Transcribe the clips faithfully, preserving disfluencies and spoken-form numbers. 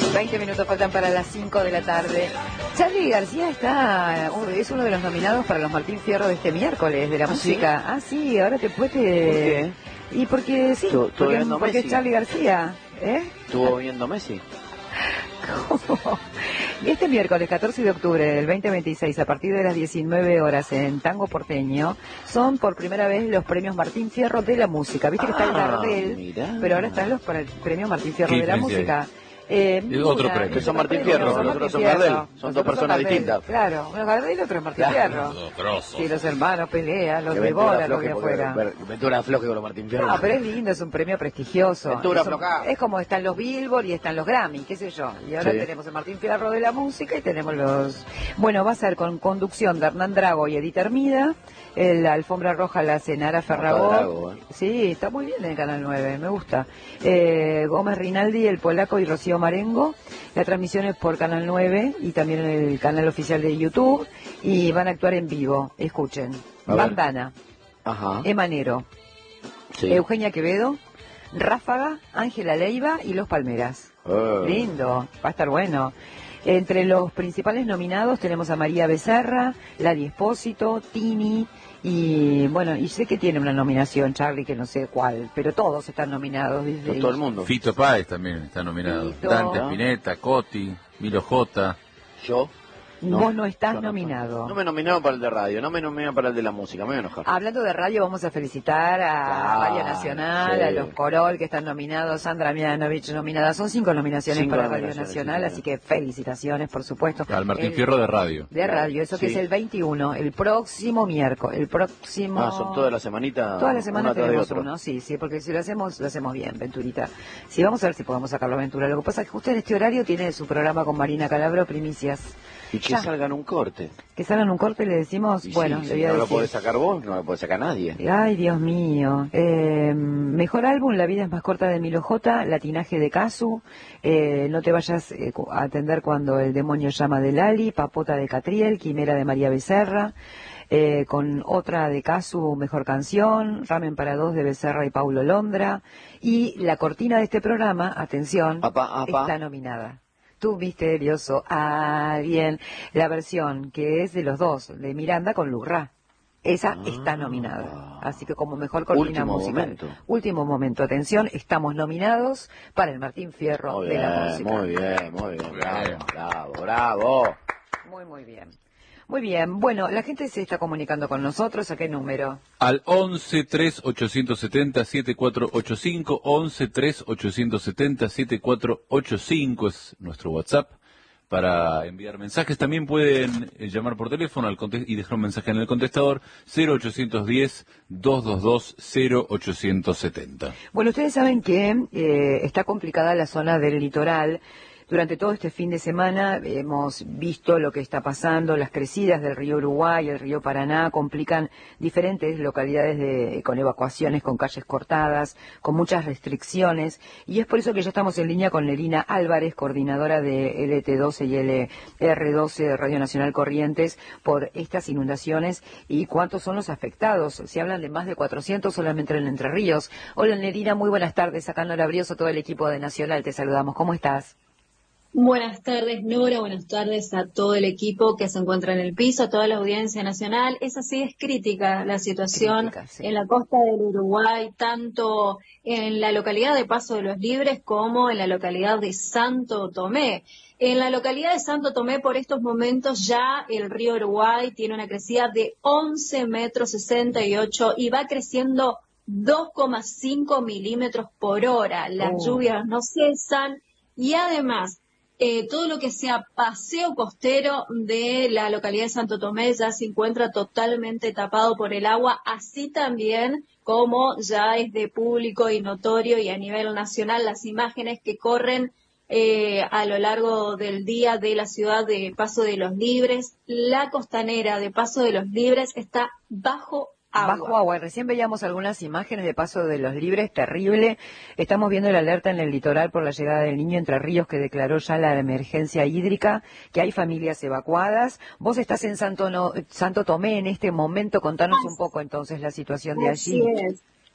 veinte minutos faltan para las cinco de la tarde. Charly García está es uno de los nominados para los Martín Fierro de este miércoles de la ¿Ah, música. sí? Ah, sí, ahora te puedes... ¿Por qué? Y porque sí, ¿Tú- tú porque, viendo porque Messi? es Charly García. ¿Eh? ¿Estuvo viendo Messi? ¿Cómo? Este miércoles catorce de octubre del veinte veintiséis, a partir de las diecinueve horas en Tango Porteño, son por primera vez los premios Martín Fierro de la música. Viste que está el Ah, Gardel, mirá. pero ahora están los para el premio Martín Fierro ¿Qué de la diferencia música. Eh, Es otro una- premio. Que son Martín premios, Fierro, son los otros Martín son Gardel. Fierro. Son Los dos otros personas Gardel. distintas. Claro, uno es Gardel y el otro es Martín Claro. Fierro. Los grosos. Sí, los hermanos pelean, los Que Ventura devoran, los de afloje, porque afuera. Ver- Ventura afloje con los Martín Fierro. No, pero es lindo, es un premio prestigioso. Ventura es, un- aflojá. es como están los Billboard y están los Grammy, qué sé yo. Y ahora Sí. tenemos el Martín Fierro de la música y tenemos los... Bueno, va a ser con conducción de Hernán Drago y Edith Hermida. El- La alfombra roja la hace Nara Ferragó. Drago, ¿eh? Sí, está muy bien en el Canal nueve, me gusta. Eh, Gómez Rinaldi, El Polaco y Rocío Marengo. La transmisión es por Canal nueve y también en el canal oficial de YouTube. Y van a actuar en vivo, escuchen. A ver. Bandana, Ajá. Emanero, Sí. Eugenia Quevedo, Ráfaga, Ángela Leiva y Los Palmeras. Eh. Lindo, va a estar bueno. Entre los principales nominados tenemos a María Becerra, Lali Espósito, Tini y bueno, y sé que tiene una nominación, Charly, que no sé cuál, pero todos están nominados. Desde Con todo el mundo. Fito Páez también está nominado. Fito. Dante Spinetta, Coti, Milo J. Yo. Vos no estás yo no. nominado. No me nominaron para el de radio, no me nominaron para el de la música, me voy a enojar. Hablando de radio, vamos a felicitar a Claro, Radio Nacional, sí. a los Corol que están nominados, Sandra Mianovich nominada. Son cinco nominaciones Cinco para Radio nominaciones, Nacional, sí, así que felicitaciones, por supuesto. Al Martín El- Fierro de radio. De radio, eso que Sí. es el veintiuno, el próximo miércoles, el próximo... Ah, son toda la semanita. Toda la semana una atrás de tenemos otro. uno, sí, sí, porque si lo hacemos, lo hacemos bien, Venturita. Sí, vamos a ver si podemos sacarlo a Ventura. Lo que pasa es que justo en este horario tiene su programa con Marina Calabro, Primicias. Y que Ya. salgan un corte. Que salgan un corte y le decimos, Y bueno, sí, le si voy a no lo decir... podés sacar vos, no lo puede sacar nadie. Ay, Dios mío. Eh, mejor álbum, La vida es más corta de Milo J, Latinaje de Casu, eh, No te vayas eh, a atender cuando el demonio llama de Lali, Papota de Catriel, Quimera de María Becerra, eh, con otra de Casu, Mejor Canción, Ramen para dos de Becerra y Paulo Londra, y la cortina de este programa, atención, Apa, apa. está nominada. Tu misterioso alguien, la versión que es de los dos, de Miranda con Lurra. Esa está nominada. Así que como mejor cortina Último musical. momento. Último momento. Atención, estamos nominados para el Martín Fierro Muy de la bien, música. muy bien, muy bien. Bravo, bien. bravo, bravo. Muy, muy bien. Muy bien. Bueno, la gente se está comunicando con nosotros. ¿A qué número? Al once tres ochocientos setenta siete cuatro ocho cinco, once tres ochocientos setenta siete cuatro ocho cinco es nuestro WhatsApp para enviar mensajes. También pueden eh, llamar por teléfono al conte- y dejar un mensaje en el contestador cero ochocientos diez, doscientos veintidós, cero ochocientos setenta. Bueno, ustedes saben que eh, está complicada la zona del litoral. Durante todo este fin de semana hemos visto lo que está pasando, las crecidas del río Uruguay, el río Paraná, complican diferentes localidades de, con evacuaciones, con calles cortadas, con muchas restricciones, y es por eso que ya estamos en línea con Nerina Álvarez, coordinadora de L T doce y L R doce de Radio Nacional Corrientes, por estas inundaciones y cuántos son los afectados. Se hablan de más de cuatrocientos solamente en Entre Ríos. Hola Nerina, muy buenas tardes, acá Nora Brioso, todo el equipo de Nacional, te saludamos, ¿cómo estás? Buenas tardes, Nora. Buenas tardes a todo el equipo que se encuentra en el piso, a toda la audiencia nacional. Es así, es crítica la situación Crítica, sí. en la costa del Uruguay, tanto en la localidad de Paso de los Libres como en la localidad de Santo Tomé. En la localidad de Santo Tomé, por estos momentos, ya el río Uruguay tiene una crecida de once metros sesenta y ocho y va creciendo dos coma cinco milímetros por hora. Las Oh. lluvias no cesan y además... Eh, todo lo que sea paseo costero de la localidad de Santo Tomé ya se encuentra totalmente tapado por el agua, así también como ya es de público y notorio y a nivel nacional las imágenes que corren eh, a lo largo del día de la ciudad de Paso de los Libres. La costanera de Paso de los Libres está bajo agua. Bajo agua. Recién veíamos algunas imágenes de Paso de los Libres, terrible. Estamos viendo la alerta en el litoral por la llegada del Niño Entre Ríos, que declaró ya la emergencia hídrica, que hay familias evacuadas. Vos estás en Santo, no, Santo Tomé en este momento. Contanos un poco entonces la situación de Así allí. es.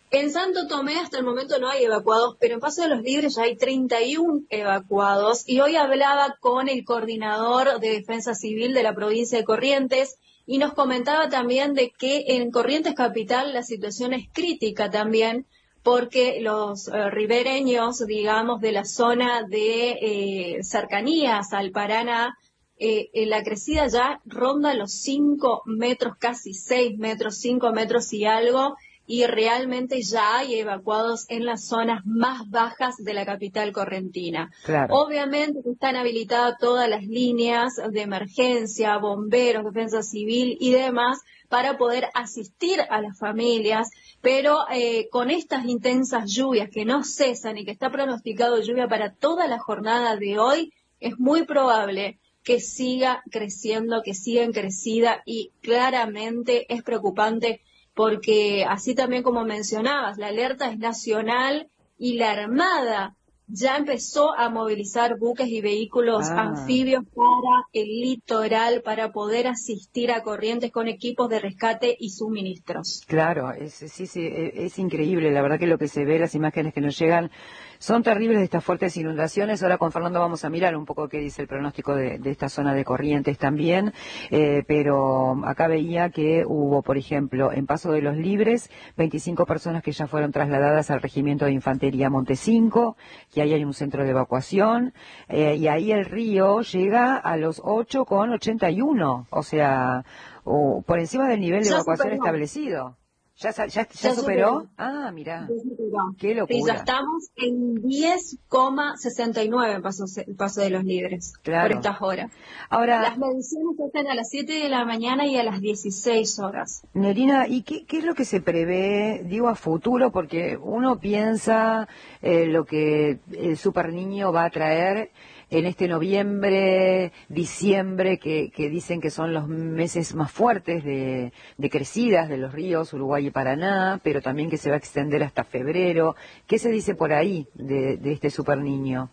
En Santo Tomé hasta el momento no hay evacuados, pero en Paso de los Libres ya hay treinta y uno evacuados. Y hoy hablaba con el coordinador de Defensa Civil de la provincia de Corrientes y nos comentaba también de que en Corrientes Capital la situación es crítica también, porque los eh, ribereños, digamos, de la zona de eh, cercanías al Paraná, eh, en la crecida ya ronda los cinco metros, casi seis metros, cinco metros y algo, y realmente ya hay evacuados en las zonas más bajas de la capital correntina. Claro. Obviamente están habilitadas todas las líneas de emergencia, bomberos, defensa civil y demás, para poder asistir a las familias, pero eh, con estas intensas lluvias que no cesan y que está pronosticado lluvia para toda la jornada de hoy, es muy probable que siga creciendo, que siga en crecida, y claramente es preocupante porque, así también como mencionabas, la alerta es nacional y la Armada ya empezó a movilizar buques y vehículos ah. anfibios para el litoral, para poder asistir a Corrientes con equipos de rescate y suministros. Claro, es, sí, sí, es, es increíble, la verdad que lo que se ve, las imágenes que nos llegan son terribles de estas fuertes inundaciones. Ahora con Fernando vamos a mirar un poco qué dice el pronóstico de, de esta zona de Corrientes también, eh, pero acá veía que hubo, por ejemplo, en Paso de los Libres, veinticinco personas que ya fueron trasladadas al Regimiento de Infantería Montecinco, que ahí hay un centro de evacuación, eh, y ahí el río llega a los ocho con ochenta y uno, o sea, o por encima del nivel de Ya evacuación superó. establecido. ¿Ya, ya, ya, Ya superó? superó. Ah, mirá, Ya superó. qué Sí, ya locura. estamos en diez coma sesenta y nueve en paso, paso de los Libres Claro. por estas horas. Ahora, Las mediciones se hacen a las siete de la mañana y a las dieciséis horas. Nerina, ¿y qué, qué es lo que se prevé, digo, a futuro? Porque uno piensa eh, lo que el super niño va a traer en este noviembre, diciembre, que, que dicen que son los meses más fuertes de, de crecidas de los ríos Uruguay y Paraná, pero también que se va a extender hasta febrero. ¿Qué se dice por ahí de, de este super niño?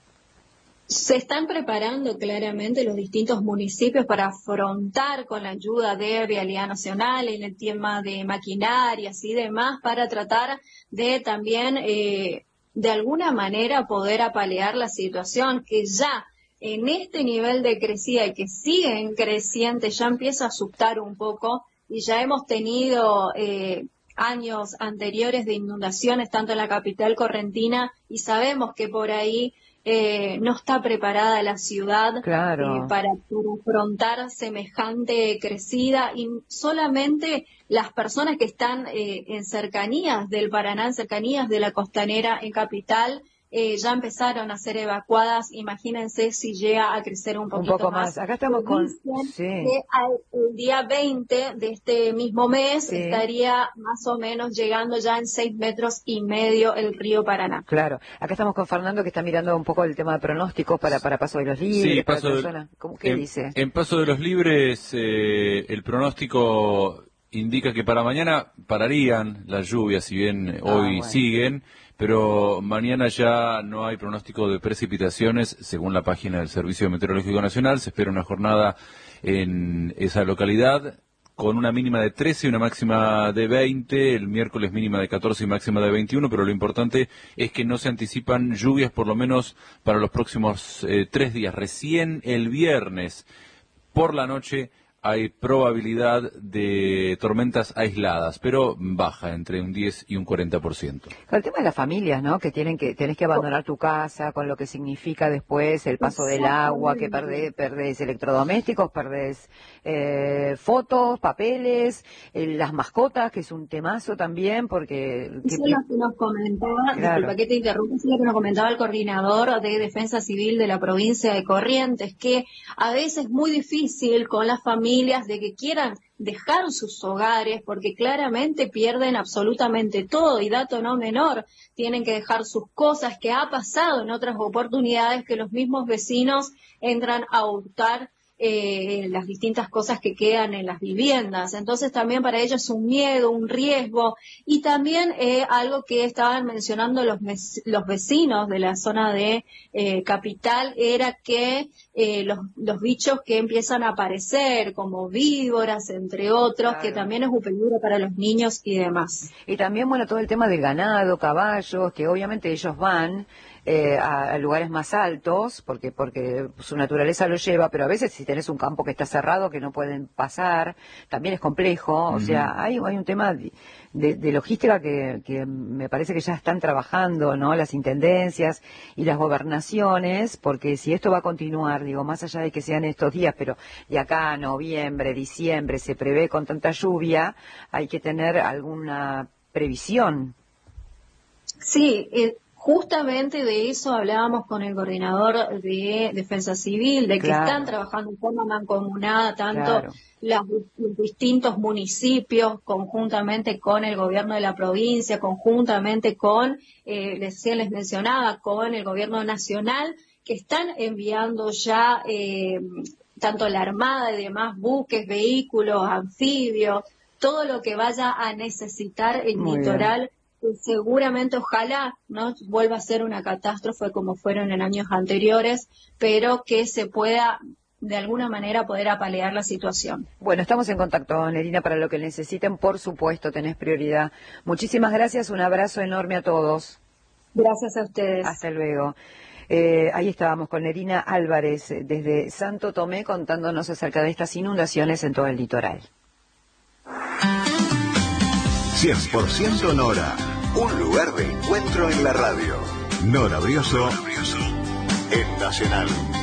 Se están preparando claramente los distintos municipios para afrontar con la ayuda de Vialidad Nacional en el tema de maquinarias y demás, para tratar de también, eh, de alguna manera, poder apalear la situación que ya en este nivel de crecida y que sigue en creciente ya empieza a asustar un poco, y ya hemos tenido eh, años anteriores de inundaciones tanto en la capital correntina, y sabemos que por ahí Eh, no está preparada la ciudad Claro. eh, para, para afrontar semejante crecida, y solamente las personas que están eh, en cercanías del Paraná, en cercanías de la costanera en capital, eh, ya empezaron a ser evacuadas. Imagínense si llega a crecer un poquito Un poco más. Acá estamos Se con... dicen Sí. que al, el día veinte de este mismo mes Sí. estaría más o menos llegando ya en seis metros y medio el río Paraná. Claro, acá estamos con Fernando, que está mirando un poco el tema de pronósticos para, para Paso de los Libres, Sí, para Paso otra de- zona. ¿Cómo, ¿Qué en, dice? en Paso de los Libres, eh, el pronóstico indica que para mañana pararían las lluvias, si bien Ah, hoy bueno. siguen, pero mañana ya no hay pronóstico de precipitaciones, según la página del Servicio Meteorológico Nacional. Se espera una jornada en esa localidad con una mínima de trece y una máxima de veinte, el miércoles mínima de catorce y máxima de veintiuno, pero lo importante es que no se anticipan lluvias por lo menos para los próximos eh, tres días. Recién el viernes por la noche hay probabilidad de tormentas aisladas, pero baja, entre un diez y un cuarenta por ciento. Con el tema de las familias, ¿no? Que tienen que tenés que abandonar tu casa, con lo que significa después el paso del agua, que perdés, perdés electrodomésticos, perdés eh, fotos, papeles, eh, las mascotas, que es un temazo también, porque... Eso que- es lo que nos comentaba, Claro. disculpa que te interrumpa, eso es lo que nos comentaba el coordinador de Defensa Civil de la provincia de Corrientes, que a veces es muy difícil con las familias de que quieran dejar sus hogares, porque claramente pierden absolutamente todo, y dato no menor, tienen que dejar sus cosas, que ha pasado en otras oportunidades que los mismos vecinos entran a hurtar eh, las distintas cosas que quedan en las viviendas. Entonces también para ellos es un miedo, un riesgo, y también eh, algo que estaban mencionando los, los vecinos de la zona de eh, Capital era que eh, los, los bichos que empiezan a aparecer, como víboras, entre otros, claro, que también es un peligro para los niños y demás. Y también, bueno, todo el tema del ganado, caballos, que obviamente ellos van Eh, a, a lugares más altos, porque porque su naturaleza lo lleva, pero a veces si tenés un campo que está cerrado, que no pueden pasar, también es complejo. Uh-huh. O sea, hay, hay un tema de, de, de logística que, que me parece que ya están trabajando, ¿no? Las intendencias y las gobernaciones, porque si esto va a continuar, digo, más allá de que sean estos días, pero de acá a noviembre, diciembre, se prevé con tanta lluvia, hay que tener alguna previsión. Sí, eh... Justamente de eso hablábamos con el coordinador de Defensa Civil, de que claro, están trabajando en forma mancomunada tanto claro, las, los distintos municipios, conjuntamente con el gobierno de la provincia, conjuntamente con, eh, les, les mencionaba, con el gobierno nacional, que están enviando ya eh, tanto la Armada y demás buques, vehículos, anfibios, todo lo que vaya a necesitar el Muy litoral. Bien. Seguramente, ojalá no vuelva a ser una catástrofe como fueron en años anteriores, pero que se pueda de alguna manera poder apalear la situación. Bueno, estamos en contacto, Nerina, para lo que necesiten, por supuesto, tenés prioridad. Muchísimas gracias, un abrazo enorme a todos. Gracias a ustedes. Hasta luego. Eh, ahí estábamos con Nerina Álvarez desde Santo Tomé contándonos acerca de estas inundaciones en todo el litoral. cien por ciento Nora, un lugar de encuentro en la radio. Nora Brioso, en Nacional.